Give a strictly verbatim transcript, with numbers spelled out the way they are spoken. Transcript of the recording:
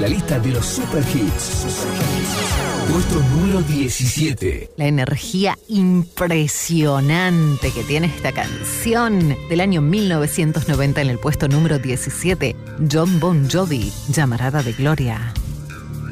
la lista de los super hits. Puesto número diecisiete. La energía impresionante que tiene esta canción del año mil novecientos noventa en el puesto número diecisiete. Jon Bon Jovi, Llamarada de Gloria.